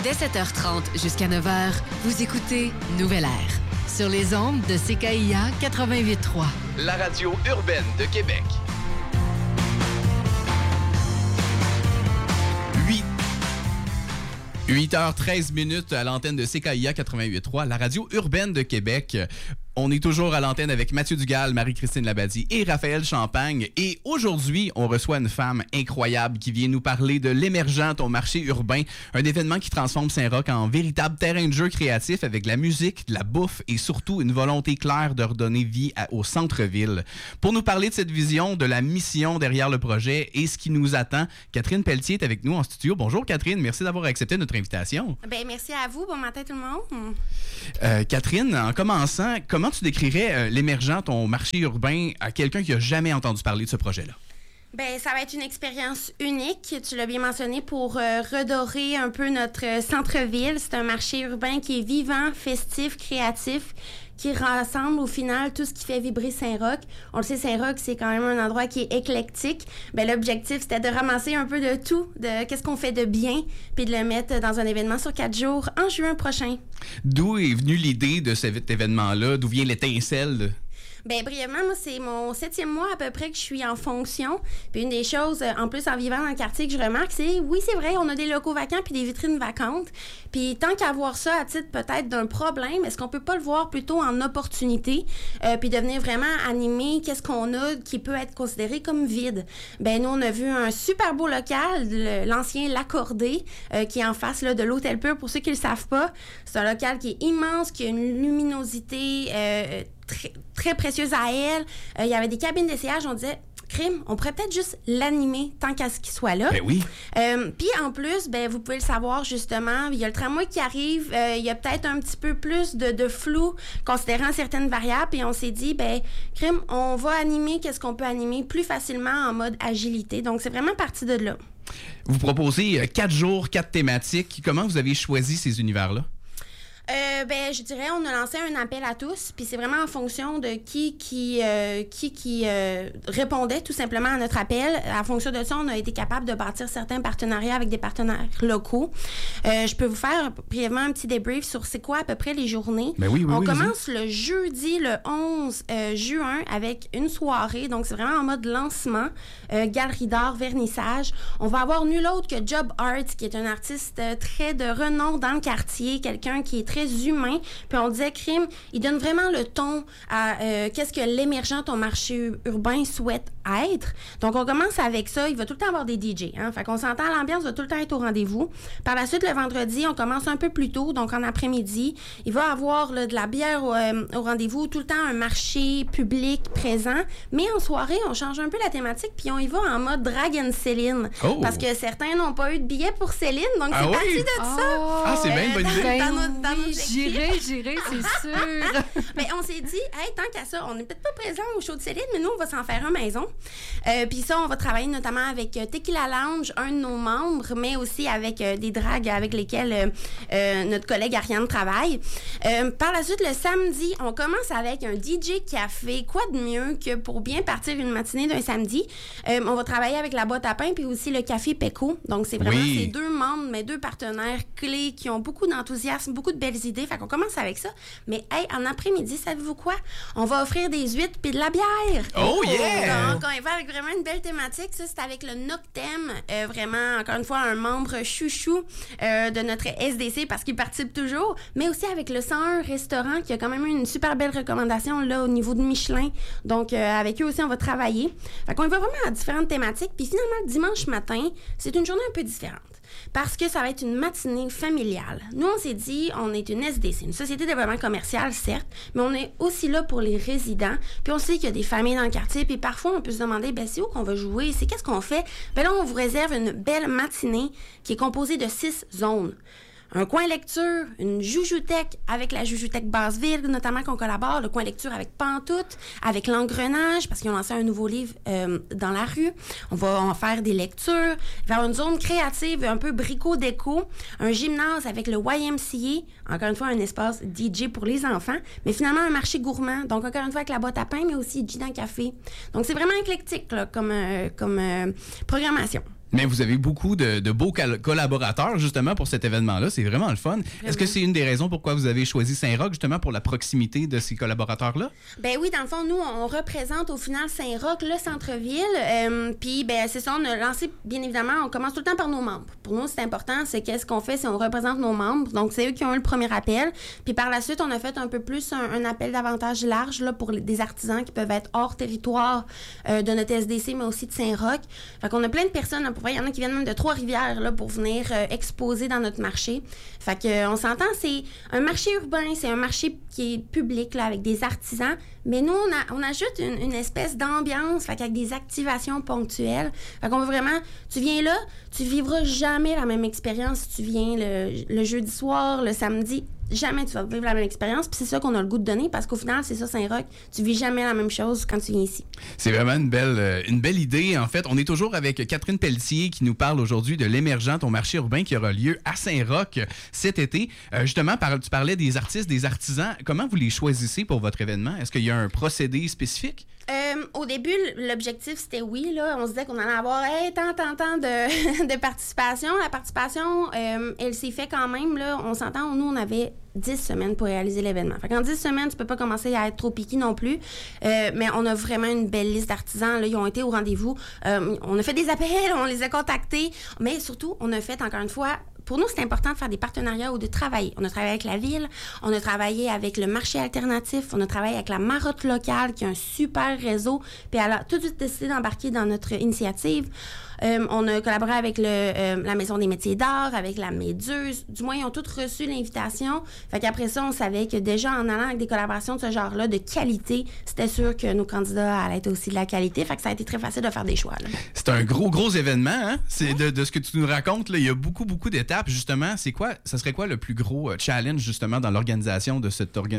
Dès 7h30 jusqu'à 9h, vous écoutez Nouvelle Air sur les ondes de CKIA 88.3. La radio urbaine de Québec. 8h13 à l'antenne de CKIA 88.3, la radio urbaine de Québec. On est toujours à l'antenne avec Mathieu Dugal, Marie-Christine Labadie et Raphaël Champagne. Et aujourd'hui, on reçoit une femme incroyable qui vient nous parler de l'Émergent, ton marché urbain, un événement qui transforme Saint-Roch en véritable terrain de jeu créatif avec de la musique, de la bouffe et surtout une volonté claire de redonner vie au centre-ville. Pour nous parler de cette vision, de la mission derrière le projet et ce qui nous attend, Catherine Pelletier est avec nous en studio. Bonjour Catherine, merci d'avoir accepté notre invitation. Bien, merci à vous. Bon matin tout le monde. Catherine, en commençant, comment tu décrirais l'Émergent, ton marché urbain, à quelqu'un qui n'a jamais entendu parler de ce projet-là? Bien, ça va être une expérience unique, tu l'as bien mentionné, pour redorer un peu notre centre-ville. C'est un marché urbain qui est vivant, festif, créatif, qui rassemble au final tout ce qui fait vibrer Saint-Roch. On le sait, Saint-Roch, c'est quand même un endroit qui est éclectique. Bien, l'objectif, c'était de ramasser un peu de tout, de qu'est-ce qu'on fait de bien, puis de le mettre dans un événement sur 4 jours en juin prochain. D'où est venue l'idée de cet événement-là? D'où vient l'étincelle? Bien, brièvement, moi, c'est mon 7e mois à peu près que je suis en fonction. Puis une des choses, en plus, en vivant dans le quartier, que je remarque, c'est, oui, c'est vrai, on a des locaux vacants puis des vitrines vacantes. Puis tant qu'à voir ça à titre peut-être d'un problème, est-ce qu'on peut pas le voir plutôt en opportunité, puis devenir vraiment animé, qu'est-ce qu'on a qui peut être considéré comme vide? Bien, nous, on a vu un super beau local, l'ancien L'Accordé, qui est en face là, de l'Hôtel Pur. Pour ceux qui le savent pas, c'est un local qui est immense, qui a une luminosité très précieuse à elle. Il y avait des cabines d'essayage. On disait, crime, on pourrait peut-être juste l'animer tant qu'à ce qu'il soit là. Ben oui. Puis en plus, ben vous pouvez le savoir justement, il y a le tramway qui arrive, il y a peut-être un petit peu plus de flou considérant certaines variables. Et on s'est dit, ben crime, on va animer qu'est-ce qu'on peut animer plus facilement en mode agilité. Donc c'est vraiment parti de là. Vous proposez 4 jours, 4 thématiques. Comment vous avez choisi ces univers-là? Ben, je dirais, on a lancé un appel à tous, puis c'est vraiment en fonction de qui répondait tout simplement à notre appel. En fonction de ça, on a été capable de bâtir certains partenariats avec des partenaires locaux. Je peux vous faire brièvement un petit débrief sur c'est quoi à peu près les journées. Ben oui, on commence le jeudi, le 11 juin, avec une soirée, donc c'est vraiment en mode lancement, galerie d'art, vernissage. On va avoir nul autre que Job Art, qui est un artiste très de renom dans le quartier, quelqu'un qui est très humain. Puis on disait, crime, il donne vraiment le ton à qu'est-ce que l'Émergent, ton marché urbain, souhaite être. Donc, on commence avec ça. Il va tout le temps avoir des DJ. Hein? Fait qu'on s'entend, l'ambiance va tout le temps être au rendez-vous. Par la suite, le vendredi, on commence un peu plus tôt, donc en après-midi. Il va avoir là, de la bière au rendez-vous, tout le temps un marché public présent. Mais en soirée, on change un peu la thématique, puis on y va en mode Drag and Céline. Oh. Parce que certains n'ont pas eu de billets pour Céline, donc c'est parti de ça. Ah, c'est bien une bonne idée. J'irai, c'est sûr. Mais on s'est dit, hey, tant qu'à ça, on n'est peut-être pas présent au show de Céline, mais nous, on va s'en faire un maison. Puis ça, on va travailler notamment avec Tequila Lounge, un de nos membres, mais aussi avec des drags avec lesquels notre collègue Ariane travaille. Par la suite, le samedi, on commence avec un DJ café. Quoi de mieux que pour bien partir une matinée d'un samedi? On va travailler avec la boîte à pain puis aussi le café Peco. Donc, c'est vraiment ces deux membres, mais deux partenaires clés qui ont beaucoup d'enthousiasme, beaucoup de belles idées. Fait qu'on commence avec ça. Mais, hey, en après-midi, savez-vous quoi? On va offrir des huîtres puis de la bière. Oh, yeah! Donc, on y va avec vraiment une belle thématique. Ça, c'est avec le Noctem. Vraiment, encore une fois, un membre chouchou de notre SDC parce qu'il participe toujours. Mais aussi avec le 101 Restaurant qui a quand même eu une super belle recommandation là au niveau de Michelin. Donc, avec eux aussi, on va travailler. Fait qu'on y va vraiment à différentes thématiques. Puis finalement, dimanche matin, c'est une journée un peu différente. Parce que ça va être une matinée familiale. Nous, on s'est dit, on est une SDC, une société de développement commercial, certes, mais on est aussi là pour les résidents. Puis on sait qu'il y a des familles dans le quartier, puis parfois, on peut se demander, ben c'est où qu'on va jouer? C'est qu'est-ce qu'on fait? Ben là, on vous réserve une belle matinée qui est composée de 6 zones. Un coin lecture, une joujoutech avec la joujoutech Basseville, notamment qu'on collabore, le coin lecture avec Pantoute, avec l'Engrenage, parce qu'ils ont lancé un nouveau livre dans la rue. On va en faire des lectures, vers une zone créative, un peu brico-déco, un gymnase avec le YMCA, encore une fois un espace DJ pour les enfants, mais finalement un marché gourmand, donc encore une fois avec la boîte à pain, mais aussi gin dans café. Donc c'est vraiment éclectique là, comme programmation. Mais vous avez beaucoup de beaux collaborateurs, justement, pour cet événement-là. C'est vraiment le fun. Vraiment. Est-ce que c'est une des raisons pourquoi vous avez choisi Saint-Roch, justement, pour la proximité de ces collaborateurs-là? Ben oui, dans le fond, nous, on représente au final Saint-Roch, le centre-ville. Puis, ben c'est ça, on a lancé, bien évidemment, on commence tout le temps par nos membres. Pour nous, c'est important, c'est qu'est-ce qu'on fait, c'est on représente nos membres. Donc, c'est eux qui ont eu le premier appel. Puis, par la suite, on a fait un peu plus un appel davantage large là, pour des artisans qui peuvent être hors territoire de notre SDC, mais aussi de Saint-Roch. Fait qu'on a plein de personnes, là, il y en a qui viennent même de Trois-Rivières là, pour venir exposer dans notre marché. Fait que on s'entend, c'est un marché urbain, c'est un marché qui est public là, avec des artisans, mais nous, on ajoute une espèce d'ambiance, fait qu'avec des activations ponctuelles. Fait qu'on veut vraiment, tu viens là, tu vivras jamais la même expérience si tu viens le jeudi soir, le samedi. Jamais tu vas vivre la même expérience. Puis c'est ça qu'on a le goût de donner parce qu'au final, c'est ça, Saint-Roch. Tu vis jamais la même chose quand tu viens ici. C'est vraiment une belle idée. En fait, on est toujours avec Catherine Pelletier qui nous parle aujourd'hui de l'émergent, ton marché urbain qui aura lieu à Saint-Roch cet été. Justement, tu parlais des artistes, des artisans. Comment vous les choisissez pour votre événement? Est-ce qu'il y a un procédé spécifique? Au début, l'objectif, c'était oui. Là, on se disait qu'on allait avoir tant de participation. La participation, elle s'est faite quand même. Là, on s'entend, nous, on avait 10 semaines pour réaliser l'événement. Fait qu'en 10 semaines, tu peux pas commencer à être trop piqué non plus. Mais on a vraiment une belle liste d'artisans. Là, ils ont été au rendez-vous. On a fait des appels, on les a contactés. Mais surtout, on a fait, encore une fois, pour nous, c'est important de faire des partenariats ou de travailler. On a travaillé avec la ville, on a travaillé avec le marché alternatif, on a travaillé avec la Marotte locale, qui a un super réseau. Puis elle a tout de suite décidé d'embarquer dans notre initiative. On a collaboré avec la Maison des métiers d'art, avec la Méduse. Du moins, ils ont tous reçu l'invitation. Fait qu'après ça, on savait que déjà, en allant avec des collaborations de ce genre-là, de qualité, c'était sûr que nos candidats allaient être aussi de la qualité. Fait que ça a été très facile de faire des choix. Là. C'est un gros événement, hein? C'est de ce que tu nous racontes, là, il y a beaucoup d'étapes. Justement, ça serait quoi le plus gros challenge, justement, dans l'organisation de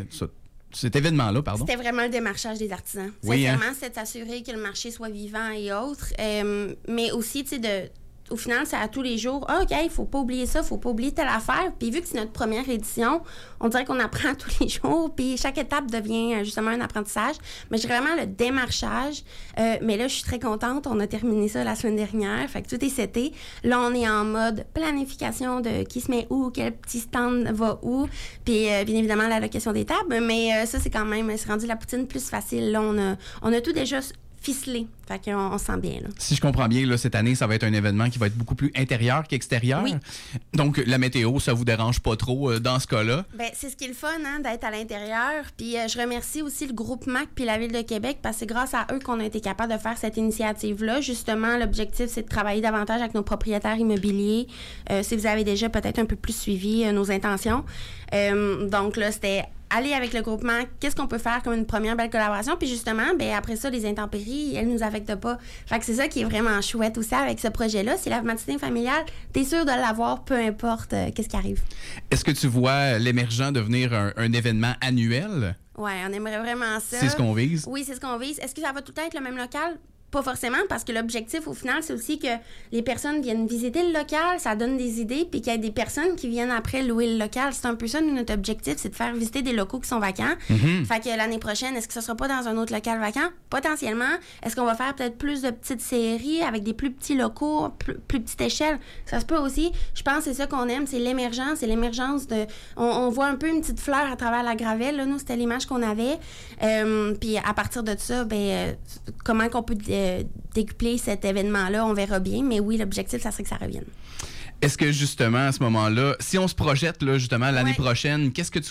cet événement-là, pardon? C'était vraiment le démarchage des artisans. Oui, sincèrement, c'est de s'assurer que le marché soit vivant et autres. Mais aussi, tu sais, au final, c'est à tous les jours. OK, il faut pas oublier ça, il faut pas oublier telle affaire. Puis vu que c'est notre première édition, on dirait qu'on apprend tous les jours. Puis chaque étape devient justement un apprentissage. Mais j'ai vraiment le démarchage. Mais là, je suis très contente. On a terminé ça la semaine dernière. Fait que tout est seté. Là, on est en mode planification de qui se met où, quel petit stand va où. Puis bien évidemment, l'allocation des tables. Mais ça, c'est quand même, c'est rendu la poutine plus facile. Là, on a tout déjà ficelé. Fait qu'on se sent bien, là. Si je comprends bien, là, cette année, ça va être un événement qui va être beaucoup plus intérieur qu'extérieur. Oui. Donc, la météo, ça vous dérange pas trop dans ce cas-là? Bien, c'est ce qui est le fun, hein, d'être à l'intérieur. Puis je remercie aussi le groupe MAC puis la Ville de Québec parce que c'est grâce à eux qu'on a été capable de faire cette initiative-là. Justement, l'objectif, c'est de travailler davantage avec nos propriétaires immobiliers. Si vous avez déjà peut-être un peu plus suivi nos intentions. Donc là, c'était aller avec le groupement, qu'est-ce qu'on peut faire comme une première belle collaboration. Puis justement, ben après ça, les intempéries, elles nous affectent pas. Fait que c'est ça qui est vraiment chouette aussi avec ce projet-là. C'est la matinée familiale. T'es sûr de l'avoir, peu importe qu'est-ce qui arrive. Est-ce que tu vois l'émergent devenir un événement annuel? Oui, on aimerait vraiment ça. C'est ce qu'on vise? Oui, c'est ce qu'on vise. Est-ce que ça va tout le temps être le même local? Pas forcément, parce que l'objectif, au final, c'est aussi que les personnes viennent visiter le local, ça donne des idées, puis qu'il y ait des personnes qui viennent après louer le local. C'est un peu ça, notre objectif, c'est de faire visiter des locaux qui sont vacants. Mm-hmm. Fait que l'année prochaine, est-ce que ce sera pas dans un autre local vacant? Potentiellement. Est-ce qu'on va faire peut-être plus de petites séries avec des plus petits locaux, plus petite échelle? Ça se peut aussi. Je pense que c'est ça qu'on aime, c'est l'émergence, c'est l'émergence de... On voit un peu une petite fleur à travers la gravelle, là. Nous, c'était l'image qu'on avait. Puis à partir de ça, comment qu'on peut décupler cet événement-là, on verra bien. Mais oui, l'objectif, ça serait que ça revienne. Est-ce que justement, à ce moment-là, si on se projette là, justement l'année prochaine, qu'est-ce que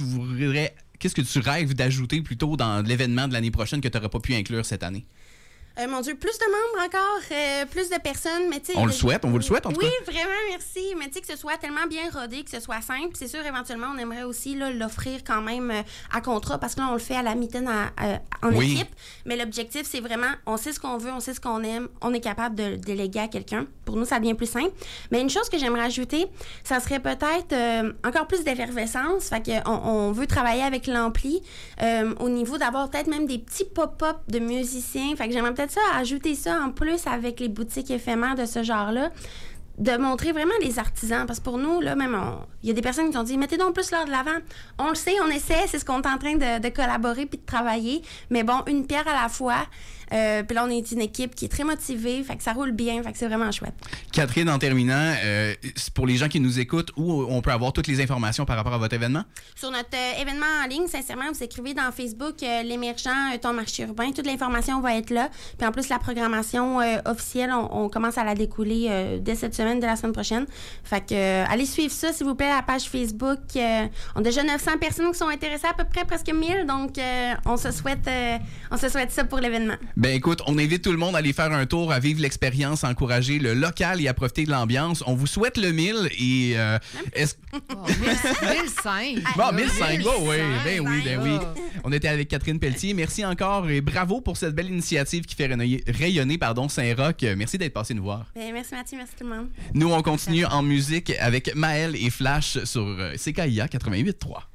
tu rêves d'ajouter plutôt dans l'événement de l'année prochaine que tu n'aurais pas pu inclure cette année? Mon Dieu, plus de membres encore, plus de personnes, mais tu sais... On vous le souhaite en tout cas. Oui, vraiment, merci. Mais tu sais, que ce soit tellement bien rodé, que ce soit simple. C'est sûr, éventuellement, on aimerait aussi là, l'offrir quand même à contrat, parce que là, on le fait à la mitaine en équipe. Mais l'objectif, c'est vraiment, on sait ce qu'on veut, on sait ce qu'on aime, on est capable de le déléguer à quelqu'un. Pour nous, ça devient plus simple. Mais une chose que j'aimerais ajouter, ça serait peut-être encore plus d'effervescence. Fait qu'on veut travailler avec l'ampli au niveau d'avoir peut-être même des petits pop-up de musiciens. Fait que j'aimerais peut-être ça, ajouter ça en plus avec les boutiques éphémères de ce genre-là, de montrer vraiment les artisans. Parce que pour nous, là, même, il y a des personnes qui ont dit « Mettez donc plus l'heure de l'avant. » On le sait, on essaie, c'est ce qu'on est en train de collaborer puis de travailler. Mais bon, une pierre à la fois. Puis là, on est une équipe qui est très motivée, fait que ça roule bien, fait que c'est vraiment chouette. Catherine, en terminant, pour les gens qui nous écoutent, où on peut avoir toutes les informations par rapport à votre événement? Sur notre événement en ligne, sincèrement, vous écrivez dans Facebook l'émergent, ton marché urbain, toute l'information va être là. Puis en plus, la programmation officielle, on commence à la découler dès cette semaine, dès la semaine prochaine. Fait que allez suivre ça, s'il vous plaît, la page Facebook. On a déjà 900 personnes qui sont intéressées, à peu près presque 1000, donc on se souhaite ça pour l'événement. Ben écoute, on invite tout le monde à aller faire un tour, à vivre l'expérience, à encourager le local et à profiter de l'ambiance. On vous souhaite le 1000 et est-ce... Oh, 1005. Bon, 1005, oh, oui, ben oui, ben oui. Ah. On était avec Catherine Pelletier. Merci encore et bravo pour cette belle initiative qui fait rayonner Saint-Roch. Merci d'être passé nous voir. Ben, merci Mathieu, merci tout le monde. Nous, on continue en musique avec Maël et Flash sur CKIA 88.3.